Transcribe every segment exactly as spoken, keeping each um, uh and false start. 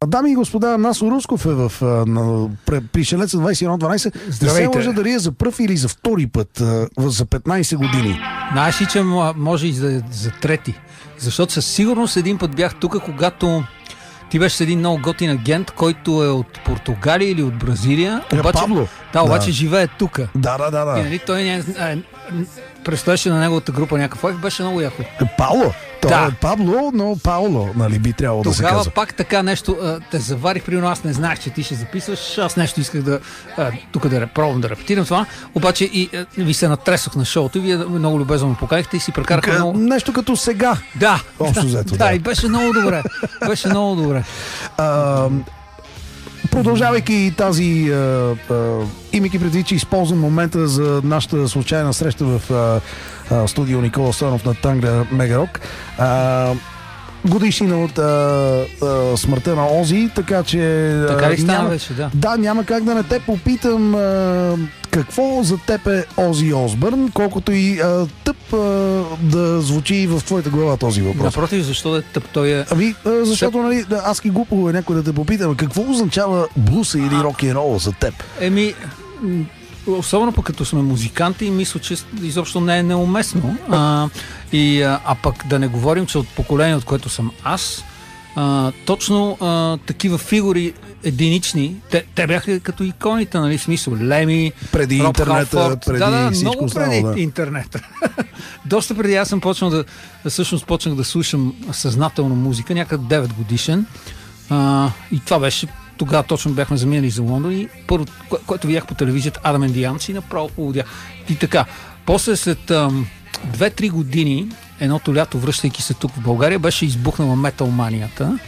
Дами и господа, Насо Русков е в на, Пришелеца двайсет и едно дванайсет. Не се лъжа дали е за пръв или за втори път а, за петнайсет години. Знаеш ли, че може и за, за трети? Защото със сигурност един път бях тук, когато ти беше с един много готин агент, който е от Португалия или от Бразилия. Е, обаче, Пабло. Да, обаче Да. живее тук. Да, да, да. да. И нали, той не е... Престоеше на неговата група някакъв лайф, беше много яко. Е, Пауло. Той Да. е Пабло, но Пауло, нали, би трябвало да се Тогава казва. пак така нещо, а, те заварих, примерно аз не знаех, че ти ще записваш, аз нещо исках да а, тук да пробвам да репетирам това, обаче и а, ви се натресох на шоуто и вие много любезно ме поканихте и си прекарахме К- много... Нещо като сега. Да, Общо взето, да, да. и беше много добре, беше много добре. А, продължавайки тази, а, а, имайки предвид, че използвам момента за нашата случайна среща в а, а, студио Никола Стоянов на Тангра Мегарок, а, годишнина от а, а, смъртта на Ози, така че... а, Така ли стана няма, вече, да. Да, няма как да не те попитам а, какво за теб е Ози Осбърн, колкото и а, тъп а, да звучи в твоята глава този въпрос. Напротив, защо да е тъп, той е... Ами, а, защото, нали, да, аз ки глупо е някой да те попитам, какво означава блуса или рок-н-рол за теб? Еми, м, особено пък като сме музиканти, мисля, че изобщо не е неуместно. А, и, а, а пък да не говорим, че от поколение, от което съм аз, а, точно а, такива фигури единични, те, те бяха като иконите, нали, в смисъл Леми, Преди Роб интернета, Халфорд. преди да, да, всичко много останало, преди да. интернета. Доста преди аз съм почнал да, всъщност почнах да слушам съзнателно музика, някъде девет годишен. А, и това беше, тогава точно бяхме заминали за Лондон и първо, кое, което видях по телевизията, Адам енд the Ants и направо поводях. И така, после след ам, две-три години, едното лято, връщайки се тук в България, беше избухнала металманията.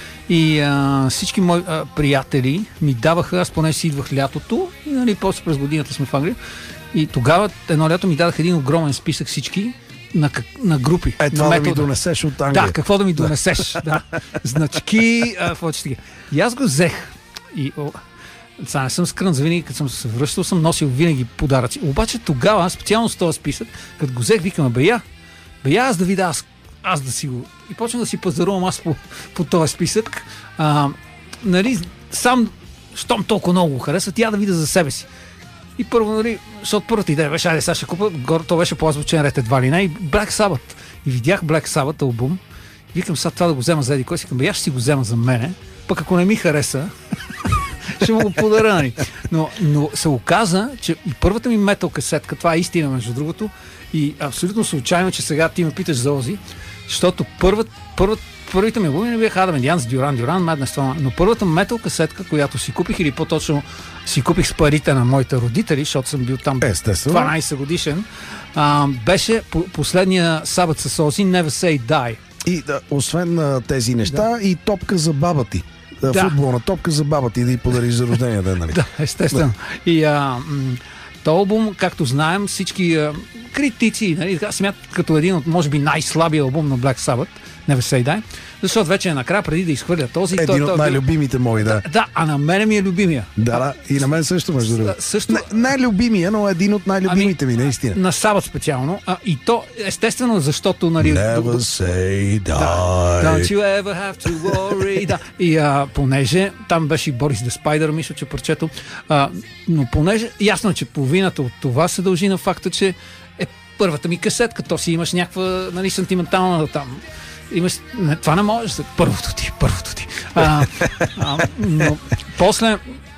И а, всички мои а, приятели ми даваха, аз поне си идвах лятото, и нали, после през годината сме в Англия. И тогава едно лято ми дадаха един огромен списък всички на, на групи. Е, на това да ми метал. донесеш от Англия. Да, какво да ми донесеш. Да. Значки, а, какво че така. И аз го взех. И, о, сега не съм скрън за винаги, като съм се връщал, съм носил винаги подаръци. Обаче тогава, специално с този списък, като го взех, викам, бе я, бе я, аз да видя, аз, аз да си го... И почнах да си пазарувам аз по, по този списък. А, нали, сам, щом толкова много го хареса, тя да видя за себе си. И първо, нали, защото първата идея беше, айде сега ще купа, горе, то беше по-звучен ред едва ли не, и Black Sabbath. И видях Black Sabbath албум, и викам сега това да го взема за еди кой си, викам, бе, аз ще си го взема за мене, пък ако не ми хареса, ще му го подаря, нали. Но, но се оказа, че и първата ми метал касетка, това е истина между другото, и абсолютно случайно, че сега ти ме питаш за Ози, защото първат, първат, първите ми албуми не бяха Adam and the Ants, Дюран Дюран, Madness, това, но първата метал касетка, която си купих, или по-точно си купих с парите на моите родители, защото съм бил там Естествено. дванайсет годишен, а, беше по- последния Сабът с Ози, Never Say Die. И да, освен а, тези неща, Да. и топка за баба ти. Да. Да. Футболна топка за баба ти да й подариш за рождения ден, нали? Да, естествено. И а, м- този албум, както знаем, всички а, критици, нали, така, смятат като един от, може би, най-слабия албум на Black Sabbath, Never Say Die, защото вече е накрая, преди да изхвърля този... Един той, от той, най-любимите мои, да. Да, а на мене ми е любимия. Да, да, и на мен също, между другото. Също... Не, най-любимия, но един от най-любимите ми, наистина. На Сабът специално. А, и то, естествено, защото... Нали, Never say die. Don't you ever have to worry. Да. И а, понеже там беше и Борис the Spider, мисля, че парчето. А, но понеже ясно, че половината от това се дължи на факта, че е първата ми касетка. То си имаш някаква, нали, сантиментална там. Имаш... Не, това не можеш. Първото ти, първото ти. А, а, но после...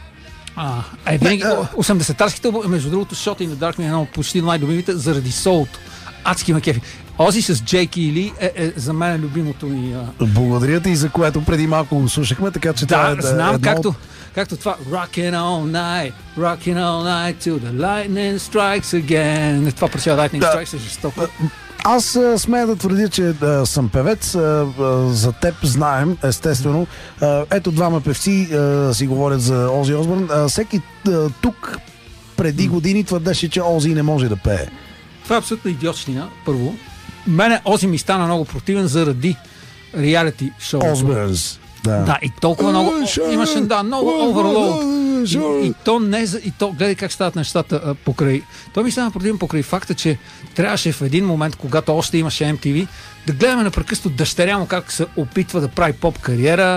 А, е, винаги осемдесетарските албуми, между другото, защото и не дадах ми едно от почти най-любимите заради солото. Адски ме кефи. Ози с Джейки Ли е, е за мен любимото ми. А... Благодаря ти, за което преди малко го слушахме, така че това Да, е да, знам, едно... както, както това Rockin' all night, rockin' all night till the lightning strikes again. Това прочива Lightning Да. Strikes е жестоко. Аз а, смея да твърдя, че а, съм певец. А, а, за теб знаем, естествено. А, ето двама певци а, си говорят за Ози Осбърн. А, всеки а, тук преди години твърдеше, че Ози не може да пее. Това е абсолютно идиотщина, първо. Мене Ози ми стана много противен заради реалити шоу. Осбърнс. Да. Да, и толкова много имаше, да, много оверлоуд. И, Sure. и то не за, и то гледай как стават нещата а, покрай. Той ми стана противен покрай факта, че трябваше в един момент, когато още имаше Ем Ти Ви, да гледаме непрекъснато дъщеря му как се опитва да прави поп кариера,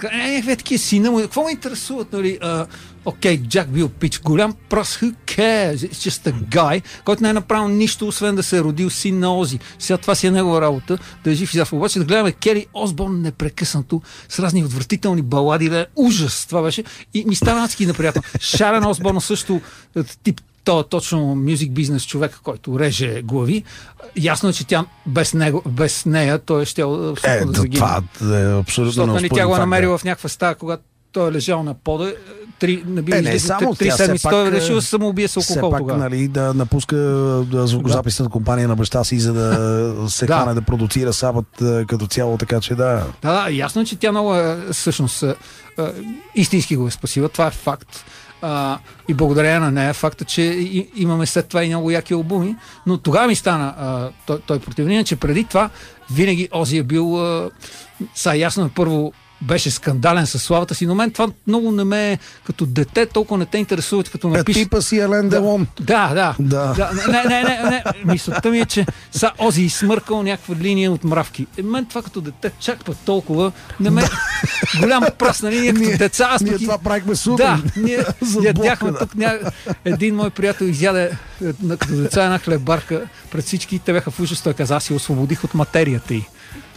Е, някакви такива сина му. Какво ме интересуват, нали? Окей, okay, Джак бил пич, голям прос, who cares? It's just a guy, който не е направил нищо, освен да се е родил син на Ози. Сега това си е негова работа, да е жив и здрав. Обаче да гледаме Кери Осборн непрекъснато с разни отвратителни балади, да е ужас, това беше. И ми става адски неприятно. Шарен Осборн също тип то точно мюзик бизнес човек, който реже глави. Ясно е, че тя без, него, без нея той е щел е, да загине. Това е абсолютно. Защото нали, тя го е намерила в някаква стая, когато той е лежал на пода. Три, не бил е, не само, три седмици, той е решил да се самоубие с алкохол все пак, тогава. Нали, да напуска да, звукозаписната компания на баща си, за да се да. хване да продуцира Сабът като цяло, така че да. Да, ясно е, че тя много е, всъщност истински го е спасила, това е факт. Uh, и благодарение на нея факта, че и, имаме след това и много яки албуми, но тогава ми стана uh, той, той противник, че преди това винаги Ози е бил uh, са ясно първо беше скандален със славата си, но мен това много не ме като дете толкова не те интересува, като напише... Е, типа си Ален Делон. Да, да. да. да. Не, не, не, не. Мисълта ми е, че са Ози изсмъркал някаква линия от мравки. Е, мен това като дете чак път толкова не ме... Голяма прасна линия като деца. Аз ние пък... това правихме сутрин. Да, ние ядяхме тук. Ня... Един мой приятел изяде като деца една хлебарка пред всички и те бяха в ужас. Той каза, аз си освободих от материята й.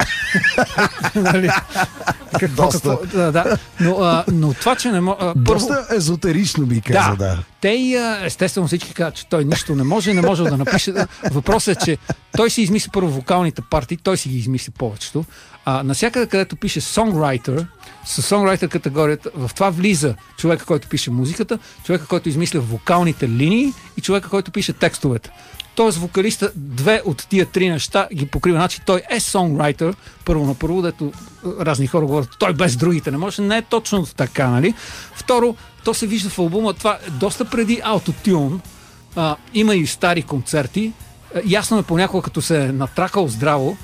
Нали? Какво, какво? Да, да. Но, а, но това, че не мога... Първо... Доста езотерично би каза, да. да. Те, естествено, всички казват, че той нищо не може, не може да напише. Въпросът е, че той си измисли първо вокалните партии, той си ги измисли повечето. А насякъде, където пише songwriter, с songwriter категорията, в това влиза човека, който пише музиката, човека, който измисля вокалните линии и човека, който пише текстовете. Тоест вокалиста две от тия три неща ги покрива. Значи той е сонграйтер, първо на първо, дето разни хора говорят, той без другите не може. Не е точно така, нали? Второ, то се вижда в албума, това доста преди Autotune, а, има и стари концерти. Ясно е понякога, като се е натракал здраво,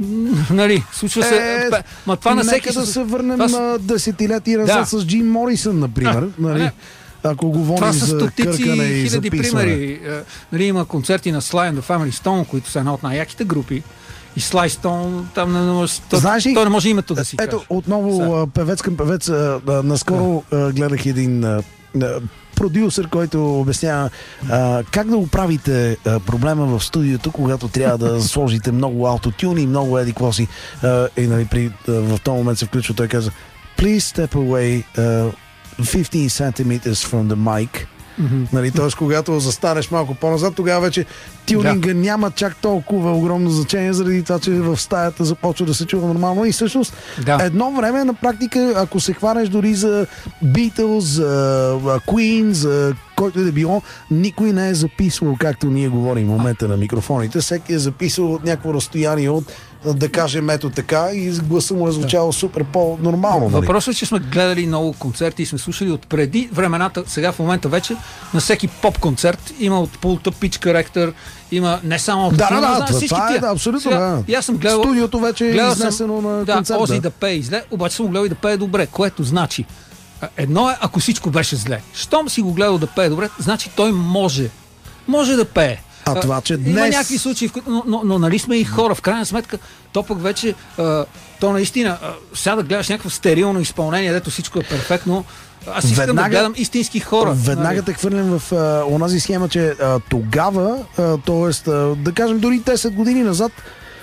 нали, случва се... Е, ма това на всеки... Нека да се върнем това... на десетилетия назад да. С Джим Морисън, например. А, нали? не. Ако говорим това са за стотици къркане и хиляди записване. примери. Нали, има концерти на Sly and the Family Stone, които са една от най-яките групи. И Sly Stone, там не може... Знаеш ли, той не може името да си ето, каже. отново Са. певец към певец. Наскоро да. гледах един продюсър, който обяснява а, как да оправите а, проблема в студиото, когато трябва да сложите много аутотюни и много еди какво си. А, и нали, при, а, в този момент се включва, той каза Please step away uh, fifteen centimeters from the mic. Mm-hmm. Нали, т.е. когато застанеш малко по-назад, тогава вече тюнинга да. няма чак толкова огромно значение, заради това, че в стаята започва да се чува нормално. И всъщност да. едно време на практика, ако се хванеш дори за Beatles, за Queen, за който и да било, никой не е записвал, както ние говорим в момента на микрофоните. Всеки е записал от някакво разстояние от, да кажем, ето така, и гласа му е звучало да. супер по-нормално. Въпросът е, че сме гледали много концерти и сме слушали от преди времената, сега в момента вече на всеки поп-концерт има от пулта pitch corrector, има не само от да, да, да, да, това, това е да, абсолютно. Сега, да. Аз съм гледал, студиото вече е изнесено на да, концерта. Ози да пее зле, обаче съм гледал и да пее добре, което значи едно е, ако всичко беше зле. Щом си го гледал да пее добре, значи той може. Може да пее. А това, че днес... Има някакви случаи, но, но, но нали сме и хора. В крайна сметка, то пък вече, а, то наистина, а, сега да гледаш някакво стерилно изпълнение, дето всичко е перфектно. Аз искам веднага, да гледам истински хора. Веднага нали? Те хвърлям в а, онази схема, че а, тогава, т.е. да кажем дори десет години назад,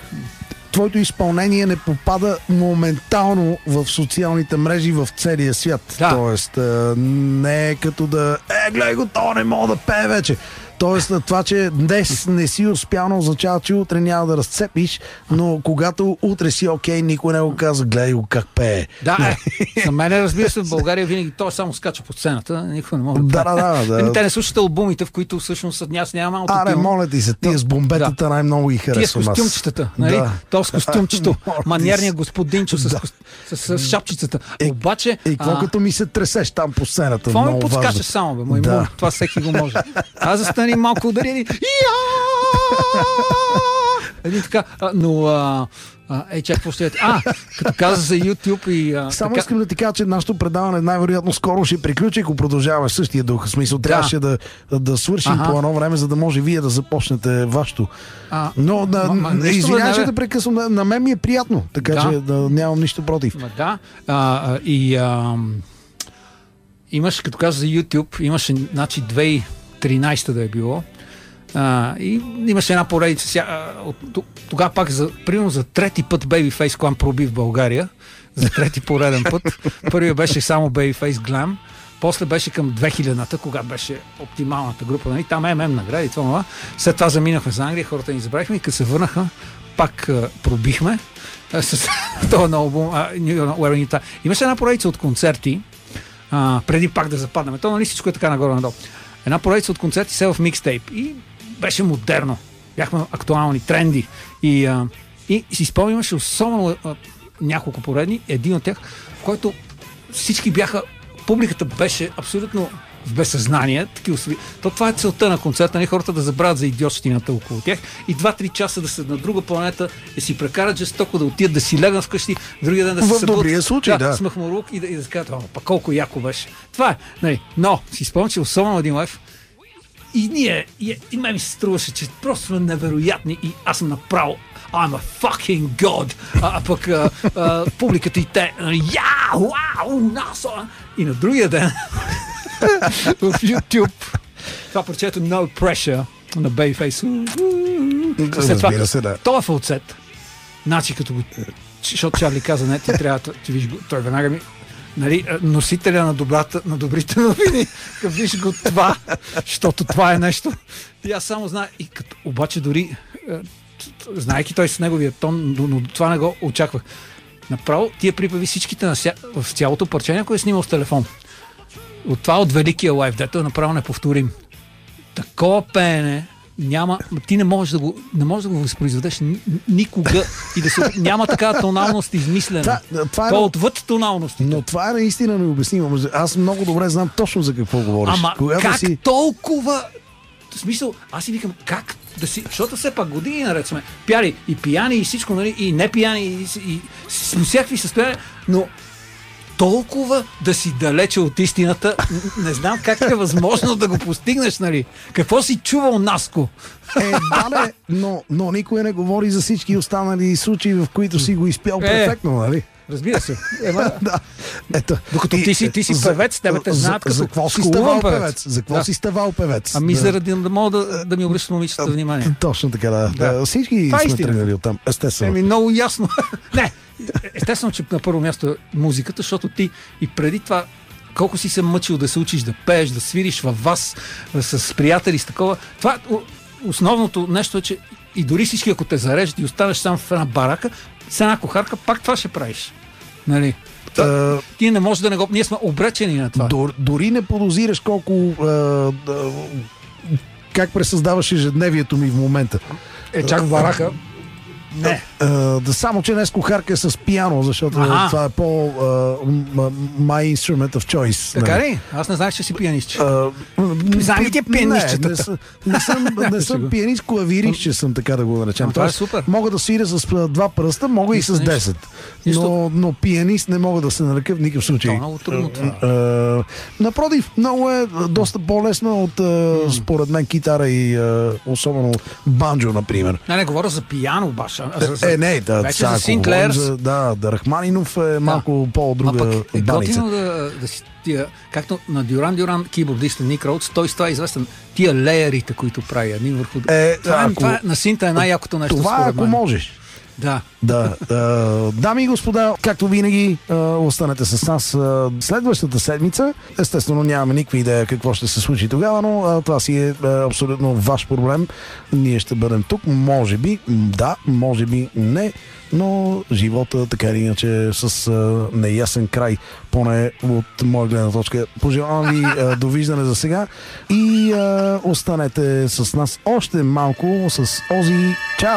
твоето изпълнение не попада моментално в социалните мрежи в целия свят. Да. Тоест, а, не е като да е, гледай го, то не мога да пее вече. Тоест, това, че днес не си успял, означава, че утре няма да разцепиш, но когато утре си окей, никой не го казва, гледай го как пее. Да, е. За мен, разбира се, в България винаги той само скача по сцената, никой не може да да, да, да. Те не слушат албумите, в които всъщност аз нямам малко. Аре, моля ти се, тия с бомбетата да. най-много ги харесвам. Тия с костюмчетата, нали? Да. То с костюмчето, манерният господинчо с, да. с, с, с шапчицата. Е, Обаче... И какво а... като ми се тресеш там по сцената? Това ми подскачаш само, бе, мой да. Това всеки го може. Аз застани малко ударени. Един така, а, но... А, а, ей, чак, какво ще... А, като каза за YouTube и... А, Само така... искам да ти кажа, че нашето предаване най-вероятно скоро ще приключи, ако продължаваш същия дух. В смисъл, трябваше да, да, да свършим ага. по едно време, за да може вие да започнете вашето. А, Но, да, ма, ма, извинявай, че да прекъсвам, на, на мен ми е приятно, така да. че да, нямам нищо против. Ма, да, а, и а, имаш, като каза за YouTube, имаше, значи, две хиляди и тринадесета да е било, а, и имаше една поредица. Ся, от, тогава пак, за, примерно за трети път Babyface Clan проби в България, за трети пореден път. Първият беше само Babyface Glam, после беше към две хилядната, когато беше оптималната група. Нали? Там ем ем награди, това, това. След това заминахме за Англия, хората ни забравихме и като се върнаха, пак а, пробихме а, с този албум. А, имаше една поредица от концерти, а, преди пак да западнем. То, нали, всичко е така нагоре-надолу. Една поредица от концерти се в микстейп и беше модерно. Бяхме актуални, тренди. И, а, и си спомнямаше особено а, няколко поредни, един от тях, в който всички бяха, публиката беше абсолютно в безсъзнание. То това е целта на концерта, не хората да забравят за идиотщината около тях и два-три часа да са на друга планета, да си прекарат жестоко, да отидат да си легнат вкъщи, другия ден да се събудят. В добрия случай, да. да. С махмурук и да, и да се кажат, па колко яко беше. Това е. Нали. Но си спомням, че особено един лайф и ние, и, и ме ми се струваше, че просто сме невероятни и аз съм направо I'm a fucking god. А, а пък а, а, публиката и те я, вау, насо. И на другия ден в YouTube това парчето No Pressure на Babyface. Разбира се, да. Това е фалцет. Значи като го... Защото Чарли каза, не, ти трябва да виж го. Той веднага ми... Нали, носителя на, добрата, на добрите новини. Като виж го това, защото това е нещо. И аз само знае. И като, обаче дори знаейки той с неговия тон, но, но това не го очаквах. Направо тия припеви всичките на ся... в цялото парче, някой е снимал с телефон. От това от великия лайф, дето е направо неповторим. Такова пеене няма, ти не можеш да го, не можеш да го възпроизведеш никога и да се, няма такава тоналност измислена. Това, това е, то отвъд тоналностите. Но това е наистина необяснимо. Аз много добре знам точно за какво говориш. Ама Когато как си... толкова... В смисъл, аз си викам, как да си... Защото все пак години наред сме пяли и пияни и всичко, нали, и не пияни и, и, и с всякакви състояния, но толкова да си далече от истината, не знам как е възможно да го постигнеш, нали? Какво си чувал, Наско? Е, да, не, но, но никой не говори за всички останали случаи, в които си го изпял е, перфектно, нали? Разбира се. Ема, да. Ето. Докато и, ти си, ти си за, певец, тебе те знаят като за какво си ставал певец. певец. За какво да. си ставал певец? Ами да. заради да мога да, да ми обръщат момичета внимание. Точно така, да. да. Всички това сме тръгнали оттам, естествено. Еми, много ясно. Не, естествено, че на първо място е музиката, защото ти и преди това колко си се мъчил да се учиш да пееш, да свириш във вас с приятели, с такова. Това основното нещо е, че и дори всички, ако те зарежат и останеш сам в една барака, с една кухарка, пак това ще правиш. Нали? Uh, ти не можеш да не го... Ние сме обречени на това. Дор, дори не подозираш колко... Uh, uh, как пресъздаваш ежедневието ми в момента. Е, чак в барака. Не. Uh, да, само, че днес кухарка е с пиано, защото ага. това е по uh, my instrument of choice. Така не. ли? Аз не знаех, че си пианист. Uh, Знам ли ти пианистчета? Не, не, не съм, не съм пианист, клавирист, съм така да го наречем. Това е супер. Мога да свиря с два пръста, мога и с десет. Но, но пианист не мога да се нарека в никакъв случай. Това е много трудно това. Uh, напротив, много е доста по-лесно от uh, според мен китара и uh, особено банджо, например. Не, не говоря за пиано, баш. Е, не, да, вече за Синклер. Да, да, Рахманинов е малко да. по-друга баница. Е готино да, да си тия, както на Дюран Дюран, кибордиста Ник Роудс, той с това е известен, тия леерите, които прави един върху... Е, това, ако, това на синта е най-якото нещо. Това ако мен. можеш. Да. да а, дами и господа, както винаги, а, останете с нас а, следващата седмица. Естествено, нямаме никаква идея какво ще се случи тогава, но а, това си е а, абсолютно ваш проблем. Ние ще бъдем тук. Може би, да, може би не, но живота така или иначе с а, неясен край, поне от моя гледна точка. Пожелавам ви а, довиждане за сега и а, останете с нас още малко с Ози. Чао!